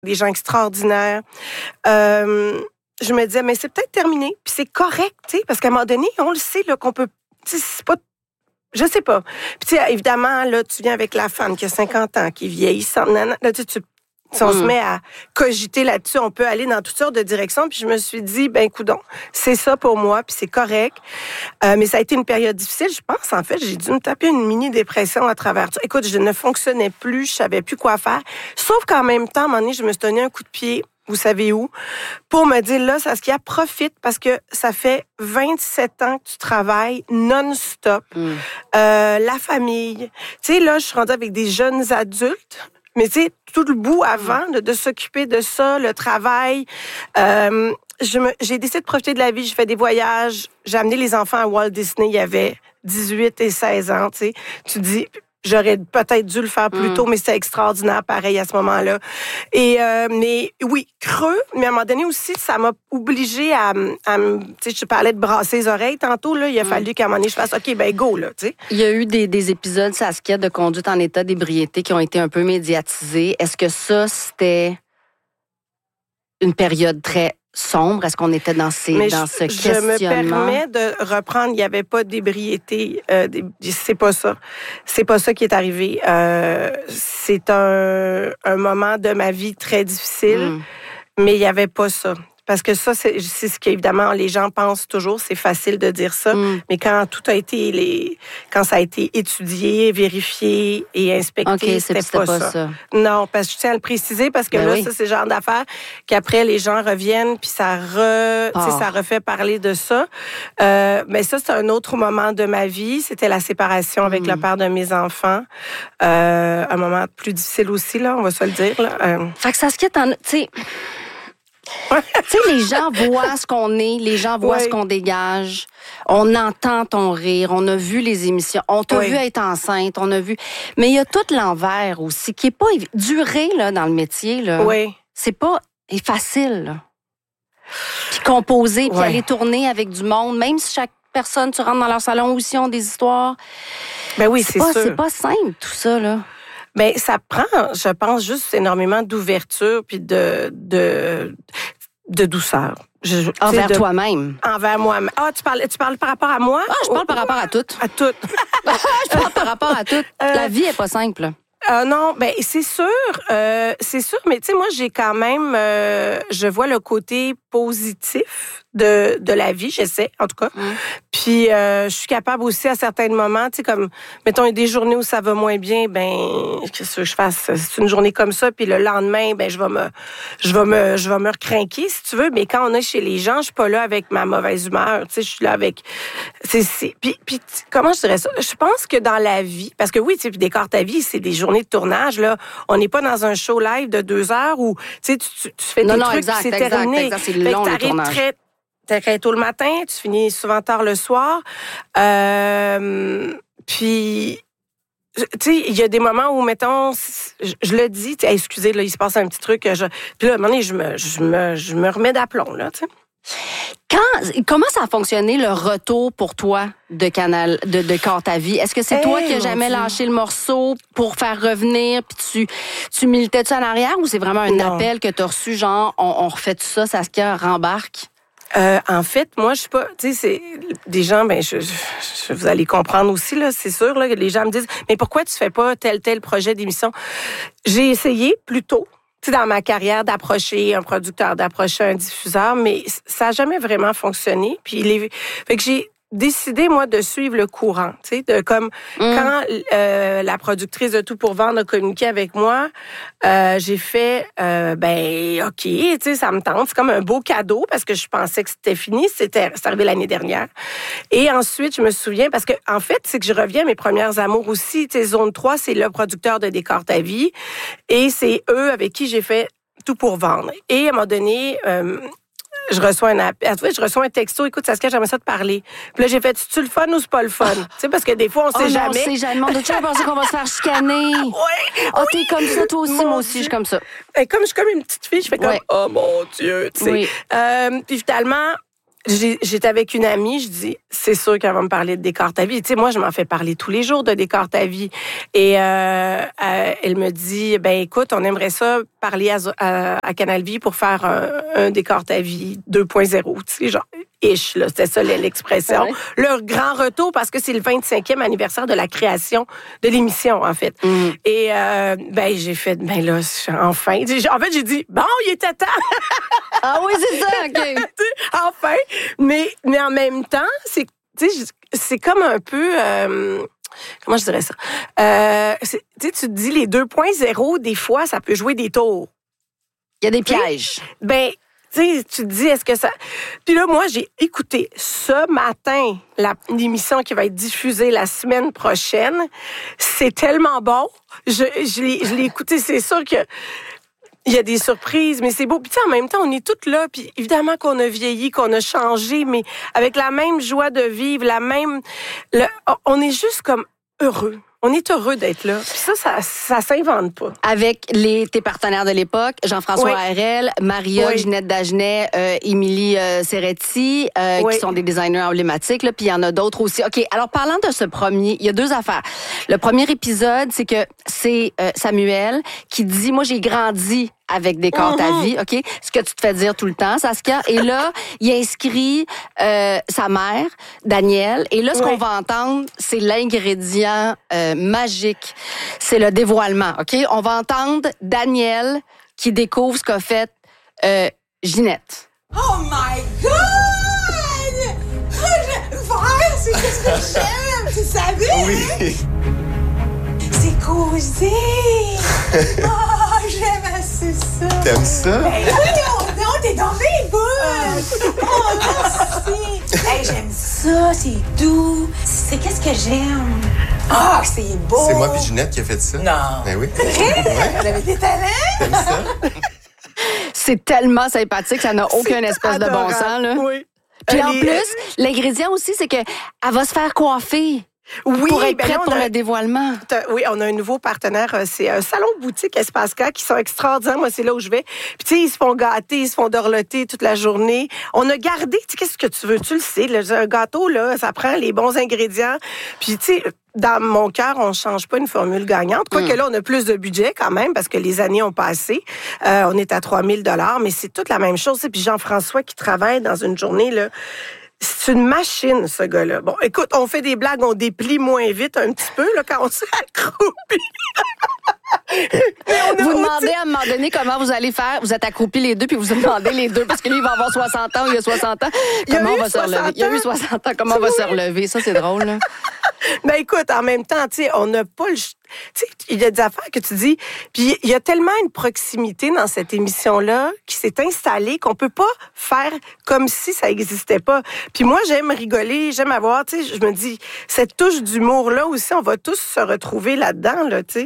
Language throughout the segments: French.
des gens extraordinaires. Je me disais, mais c'est peut-être terminé, puis c'est correct, tu sais, parce qu'à un moment donné, on le sait, là, qu'on peut, tu sais, c'est pas, je sais pas. Puis tu sais, évidemment, là, tu viens avec la femme qui a 50 ans, qui est vieillissante, là, si on se met à cogiter là-dessus, on peut aller dans toutes sortes de directions. Puis je me suis dit, ben coudonc, c'est ça pour moi, puis c'est correct. Mais ça a été une période difficile. Je pense, en fait, j'ai dû me taper une mini-dépression à travers tout. Écoute, je ne fonctionnais plus, je savais plus quoi faire. Sauf qu'en même temps, à un moment donné, je me suis donné un coup de pied, vous savez où, pour me dire, là, Saskia, profite, parce que ça fait 27 ans que tu travailles non-stop. La famille. Tu sais, là, je suis rendue avec des jeunes adultes. Mais tu sais, tout le bout avant de s'occuper de ça, le travail, j'ai décidé de profiter de la vie. J'ai fait des voyages. J'ai amené les enfants à Walt Disney. Il y avait 18 et 16 ans, tu sais. Tu dis, j'aurais peut-être dû le faire plus tôt, mais c'était extraordinaire, pareil, à ce moment-là. Et mais oui, creux, mais à un moment donné aussi, ça m'a obligée à tu sais, je parlais de brasser les oreilles tantôt, là. Il a fallu qu'à un moment donné, je fasse, OK, ben go, là, tu sais. Il y a eu des épisodes, Saskia, de conduite en état d'ébriété qui ont été un peu médiatisés. Est-ce que ça, c'était une période très sombre? Est-ce qu'on était dans ce questionnement? Je me permets de reprendre, il n'y avait pas d'ébriété. C'est pas ça. C'est pas ça qui est arrivé. C'est un moment de ma vie très difficile, mais il n'y avait pas ça. Parce que ça, c'est ce qu'évidemment les gens pensent toujours. C'est facile de dire ça, mais quand tout a été quand ça a été étudié, vérifié et inspecté, c'était pas ça. Non, parce que je tiens à le préciser parce que ça c'est le genre d'affaires qu'après les gens reviennent puis ça refait parler de ça. Mais ça c'est un autre moment de ma vie. C'était la séparation avec le père de mes enfants. Un moment plus difficile aussi là, on va se le dire là. Fait que Saskia, tu sais. Tu sais, les gens voient ce qu'on est, les gens voient ce qu'on dégage. On entend ton rire, on a vu les émissions, on t'a vu être enceinte, on a vu. Mais il y a tout l'envers aussi, qui est pas duré là dans le métier là. Oui. C'est pas facile. Là. Puis composer, puis aller tourner avec du monde, même si chaque personne, tu rentres dans leur salon aussi, ont des histoires. Ben oui, c'est sûr. C'est pas simple tout ça là. Ben ça prend, je pense, juste énormément d'ouverture puis de douceur. Envers toi-même. Envers moi-même. Ah, tu parles par rapport à moi? Ah, je parle par rapport à tout. À tout. Je parle par rapport à tout. La vie est pas simple. Non, ben c'est sûr, mais tu sais, moi j'ai quand même, je vois le côté positif de la vie, j'essaie en tout cas. Puis je suis capable aussi à certains moments, tu sais, comme mettons il y a des journées où ça va moins bien, ben qu'est-ce que je fasse? C'est une journée comme ça, puis le lendemain, ben je vais me recrinquer si tu veux. Mais quand on est chez les gens, je suis pas là avec ma mauvaise humeur, tu sais, je suis là avec, puis comment je dirais ça? Je pense que dans la vie, parce que oui, tu sais, puis décore ta vie, c'est des journées de tournage là. On n'est pas dans un show live de 2 heures où tu sais tu fais tes trucs, puis c'est terminé. Exact, c'est long le tournage. Très tôt le matin, tu finis souvent tard le soir. Puis, tu sais, il y a des moments où, mettons, je le dis, excusez, là, il se passe un petit truc. Puis là, à un moment donné, je me remets d'aplomb, là, tu sais. Comment ça a fonctionné le retour pour toi de Corps ta vie? Est-ce que c'est toi qui as jamais lâché le morceau pour faire revenir puis tu militais-tu en arrière ou c'est vraiment un appel que tu as reçu genre on refait tout ça, Saskia rembarque? En fait, moi, je suis pas, tu sais, c'est des gens, ben, vous allez comprendre aussi là, c'est sûr là, que les gens me disent, mais pourquoi tu fais pas tel projet d'émission? J'ai essayé plus tôt. Tu sais, dans ma carrière, d'approcher un producteur, d'approcher un diffuseur, mais ça a jamais vraiment fonctionné. Puis fait que j'ai décidé, moi, de suivre le courant, tu sais, de comme quand la productrice de Tout pour vendre a communiqué avec moi, j'ai fait, ben, OK, tu sais, ça me tente, c'est comme un beau cadeau parce que je pensais que c'était fini, c'est arrivé l'année dernière. Et ensuite, je me souviens, parce que en fait, c'est que je reviens à mes premières amours aussi, tu sais, Zone 3, c'est le producteur de Décore ta vie, et c'est eux avec qui j'ai fait Tout pour vendre. Et à un moment donné, je reçois un texto, écoute, Saskia, j'aimerais ça te parler. Puis là, j'ai fait, c'est-tu le fun ou c'est pas le fun? Tu sais, parce que des fois, on sait jamais. On sait jamais. On a toujours pensé qu'on va se faire chicaner. Oui. T'es comme ça, toi aussi, moi aussi, je suis comme ça. Et comme je suis comme une petite fille, je fais comme, oh mon Dieu, tu sais. Oui. Puis finalement, j'étais avec une amie, je dis, c'est sûr qu'elle va me parler de Décore ta vie. Tu sais, moi, je m'en fais parler tous les jours de Décore ta vie. Et elle me dit, ben écoute, on aimerait ça parler à Canal Vie pour faire un Décore ta vie 2.0. Tu sais, genre, ish, là, c'était ça l'expression. Ouais. Leur grand retour, parce que c'est le 25e anniversaire de la création de l'émission, en fait. Et ben j'ai fait, ben là, enfin. En fait, j'ai dit, bon, il était temps. Ah oui, c'est ça, OK. Enfin. Mais en même temps, c'est comme un peu... comment je dirais ça? Tu te dis, les 2.0, des fois, ça peut jouer des tours. Il y a des pièges. Ben, tu te dis, est-ce que ça... Puis là, moi, j'ai écouté ce matin l'émission qui va être diffusée la semaine prochaine. C'est tellement bon. Je l'ai écouté, c'est sûr que... Il y a des surprises, mais c'est beau. Puis en même temps, on est toutes là. Puis évidemment qu'on a vieilli, qu'on a changé, mais avec la même joie de vivre, on est juste comme heureux. On est heureux d'être là. Puis ça s'invente pas. Avec tes partenaires de l'époque, Jean-François Harel, Maria, Ginette Dagenet, Émilie Serretti, qui sont des designers emblématiques. Là, puis il y en a d'autres aussi. OK, alors parlant de ce premier, il y a 2 affaires. Le premier épisode, c'est que c'est Samuel qui dit, moi, j'ai grandi avec Décore ta vie, OK? Ce que tu te fais dire tout le temps, Saskia. Et là, il inscrit sa mère, Danielle. Et là, ce qu'on va entendre, c'est l'ingrédient magique. C'est le dévoilement, OK? On va entendre Danielle qui découvre ce qu'a fait Ginette. Oh my God! Vert, c'est qu'est-ce que j'aime, tu savais? Oui. C'est cosy. Oh, j'aime assez ça. T'aimes ça? Ben oui, non, t'es dans mes boules. Oh, merci. Hey, j'aime ça, c'est doux. C'est qu'est-ce que j'aime? Ah, c'est beau. C'est moi puis Ginette qui a fait ça. Non. Ben oui. Ouais. Elle avait des talents. T'aimes ça? C'est tellement sympathique, ça n'a aucun espèce de bon sens, là. Oui. Puis en plus, l'ingrédient aussi, c'est qu'elle va se faire coiffer. Oui, pour être prête pour le dévoilement. Oui, on a un nouveau partenaire. C'est un salon de boutique Espace-K qui sont extraordinaires. Moi, c'est là où je vais. Puis, tu sais, ils se font gâter, ils se font dorloter toute la journée. On a gardé, tu sais, qu'est-ce que tu veux? Tu le sais, un gâteau, là, ça prend les bons ingrédients. Puis, tu sais, dans mon cœur, on change pas une formule gagnante. Quoique là, on a plus de budget quand même parce que les années ont passé. On est à 3 000 $, mais c'est toute la même chose. Puis Jean-François qui travaille dans une journée, là, c'est une machine, ce gars-là. Bon, écoute, on fait des blagues, on déplie moins vite un petit peu là, quand on s'est accroupi. Vous demandez à un moment donné comment vous allez faire. Vous êtes accroupis les deux, puis vous demandez les deux, parce que lui, il va avoir 60 ans ou il a 60 ans. Comment on va se relever? Il y a eu 60 ans. Comment on va se relever? Ça, c'est drôle, là. Ben écoute, en même temps, tu sais, on n'a pas le... Tu sais, il y a des affaires que tu dis, puis il y a tellement une proximité dans cette émission-là qui s'est installée qu'on peut pas faire comme si ça existait pas. Puis moi, j'aime rigoler, j'aime avoir, tu sais, je me dis, cette touche d'humour-là aussi, on va tous se retrouver là-dedans, là, tu sais.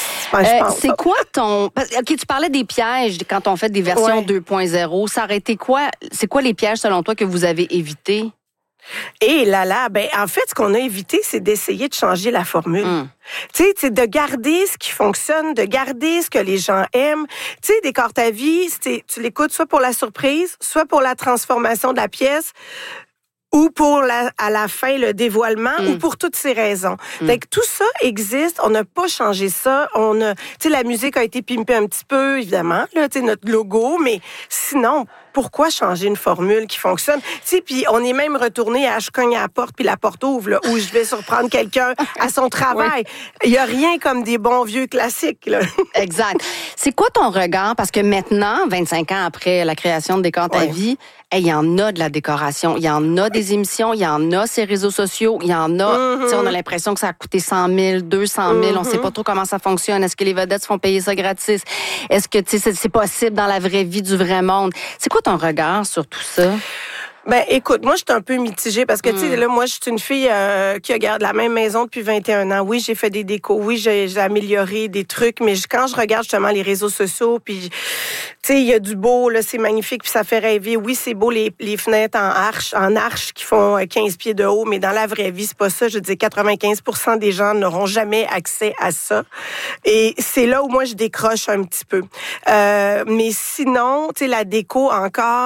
C'est quoi ton... OK, tu parlais des pièges quand on fait des versions 2.0. Ça aurait été quoi? C'est quoi les pièges, selon toi, que vous avez évités? Et là, ben en fait, ce qu'on a évité, c'est d'essayer de changer la formule. Tu sais, de garder ce qui fonctionne, de garder ce que les gens aiment. Tu sais, Décore ta vie, tu l'écoutes soit pour la surprise, soit pour la transformation de la pièce, ou pour à la fin le dévoilement, ou pour toutes ces raisons. Fait que tout ça existe, on n'a pas changé ça, tu sais, la musique a été pimpée un petit peu, évidemment, là, tu sais, notre logo, mais sinon, pourquoi changer une formule qui fonctionne? Tu sais, puis on est même retourné à je cogne à la porte, puis la porte ouvre, là, où je vais surprendre quelqu'un à son travail. Il y a rien comme des bons vieux classiques, là. Exact. C'est quoi ton regard? Parce que maintenant, 25 ans après la création de Décore ta vie, il y en a de la décoration, il y en a des émissions, il y en a ces réseaux sociaux, il y en a, tu sais, on a l'impression que ça a coûté 100 000, 200 000, on sait pas trop comment ça fonctionne. Est-ce que les vedettes se font payer ça gratis? Est-ce que, tu sais, c'est possible dans la vraie vie du vrai monde? C'est quoi ton regard sur tout ça? Ben, écoute, moi, je suis un peu mitigée parce que, tu sais, là, moi, je suis une fille qui regarde la même maison depuis 21 ans. Oui, j'ai fait des décos. Oui, j'ai amélioré des trucs. Mais quand je regarde justement les réseaux sociaux, puis, tu sais, il y a du beau, là, c'est magnifique, puis ça fait rêver. Oui, c'est beau, les fenêtres en arche qui font 15 pieds de haut, mais dans la vraie vie, c'est pas ça. Je dis 95% des gens n'auront jamais accès à ça. Et c'est là où moi, je décroche un petit peu. Mais sinon, tu sais, la déco encore...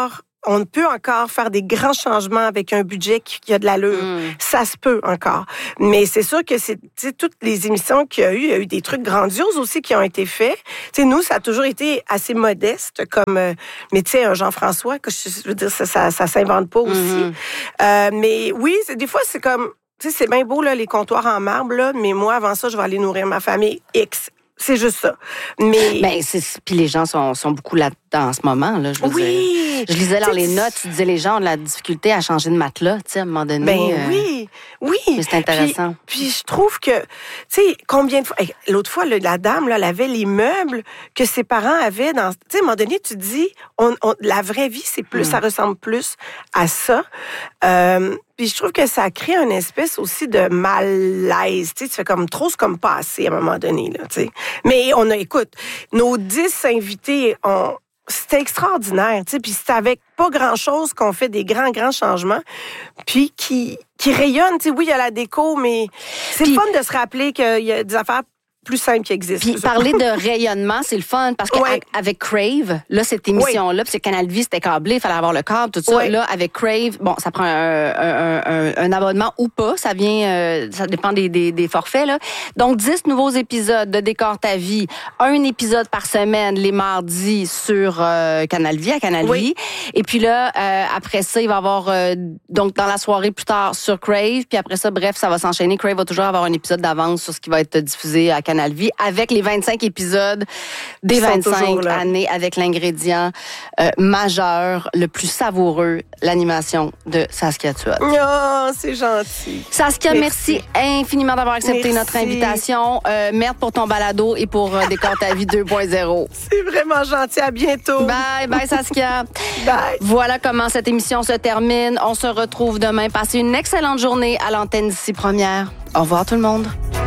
on peut encore faire des grands changements avec un budget qui a de l'allure. Ça se peut encore. Mais c'est sûr que c'est toutes les émissions qu'il y a eu, il y a eu des trucs grandioses aussi qui ont été faits. Tu sais, nous, ça a toujours été assez modeste, comme, mais tu sais, un Jean-François, que je veux dire, ça s'invente pas aussi. Mais oui, des fois, c'est comme, tu sais, c'est bien beau, là, les comptoirs en marbre, là, mais moi, avant ça, je vais aller nourrir ma famille X. C'est juste ça. Mais puis les gens sont beaucoup là-dedans en ce moment, là, je veux dire. Je lisais dans les notes, tu disais les gens ont de la difficulté à changer de matelas, tu sais, à un moment donné. Oui. Mais c'est intéressant. Puis je trouve que, tu sais, combien de fois... L'autre fois, la dame, là, elle avait les meubles que ses parents avaient dans... Tu sais, à un moment donné, tu te dis, la vraie vie, c'est plus, ça ressemble plus à ça. Puis je trouve que ça crée une espèce aussi de malaise. Tu sais, tu fais comme trop, c'est comme pas assez à un moment donné, là, tu sais. Mais écoute, nos 10 invités c'était extraordinaire, tu sais, puis c'est avec pas grand-chose qu'on fait des grands changements, puis qui rayonnent, tu sais, oui, il y a la déco, mais c'est fun de se rappeler qu'il y a des affaires plus simple qui existe. Puis parler de rayonnement, c'est le fun, parce qu'avec Crave, là, cette émission-là, puis c'est Canal Vie, c'était câblé, il fallait avoir le câble, tout ça. Là, avec Crave, bon, ça prend un abonnement ou pas, ça vient, ça dépend des forfaits, là. Donc, 10 nouveaux épisodes de Décore ta vie, un épisode par semaine, les mardis sur Canal Vie, à Canal Vie. Et puis là, après ça, il va y avoir, donc, dans la soirée plus tard, sur Crave, puis après ça, bref, ça va s'enchaîner. Crave va toujours avoir un épisode d'avance sur ce qui va être diffusé à Canal Vie, avec les 25 épisodes des 25 années, avec l'ingrédient majeur, le plus savoureux, l'animation de Saskia Tuot. Oh, c'est gentil. Saskia, merci infiniment d'avoir accepté notre invitation. Merde pour ton balado et pour Décore ta vie 2.0. C'est vraiment gentil. À bientôt. Bye, Saskia. Bye. Voilà comment cette émission se termine. On se retrouve demain. Passez une excellente journée à l'antenne d'ici première. Au revoir tout le monde.